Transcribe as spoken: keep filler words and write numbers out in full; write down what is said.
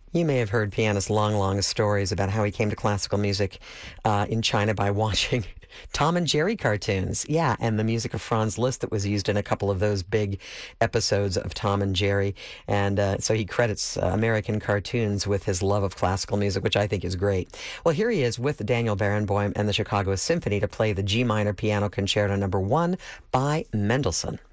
You may have heard pianist Long Long's stories about how he came to classical music uh, in China by watching Tom and Jerry cartoons. Yeah, and the music of Franz Liszt that was used in a couple of those big episodes of Tom and Jerry. And uh, so he credits uh, American cartoons with his love of classical music, which I think is great. Well, here he is with Daniel Barenboim and the Chicago Symphony to play the G minor piano concerto number one by Mendelssohn.